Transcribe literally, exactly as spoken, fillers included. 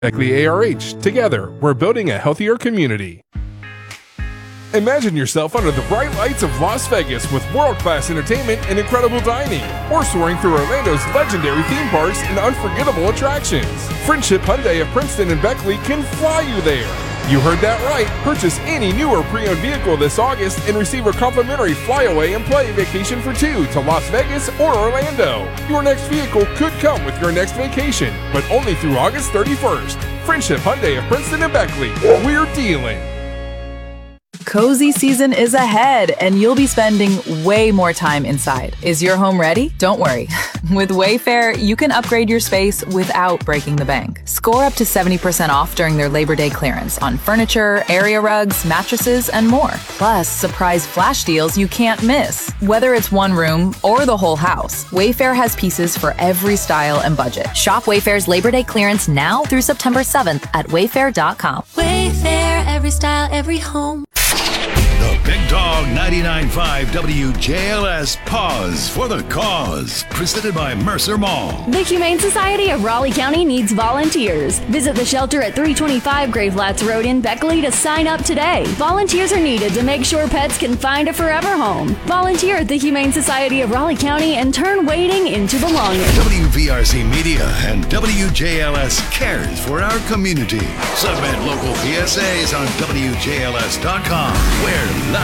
Beckley A R H. Together, we're building a healthier community. Imagine yourself under the bright lights of Las Vegas with world-class entertainment and incredible dining, or soaring through Orlando's legendary theme parks and unforgettable attractions. Friendship Hyundai of Princeton and Beckley can fly you there. You heard that right. Purchase any new or pre-owned vehicle this August and receive a complimentary flyaway and play vacation for two to Las Vegas or Orlando. Your next vehicle could come with your next vacation, but only through August thirty-first. Friendship Hyundai of Princeton and Beckley. We're dealing. Cozy season is ahead, and you'll be spending way more time inside. Is your home ready? Don't worry. With Wayfair, you can upgrade your space without breaking the bank. Score up to seventy percent off during their Labor Day clearance on furniture, area rugs, mattresses, and more. Plus, surprise flash deals you can't miss. Whether it's one room or the whole house, Wayfair has pieces for every style and budget. Shop Wayfair's Labor Day clearance now through September seventh at wayfair dot com. Wayfair, every style, every home. The Big Dog ninety-nine point five W J L S Pause for the Cause, presented by Mercer Mall. The Humane Society of Raleigh County needs volunteers. Visit the shelter at three twenty-five Grave Flats Road in Beckley to sign up today. Volunteers are needed to make sure pets can find a forever home. Volunteer at the Humane Society of Raleigh County and turn waiting into belonging. W V R C Media and W J L S cares for our community. Submit local P S As on W J L S dot com. Where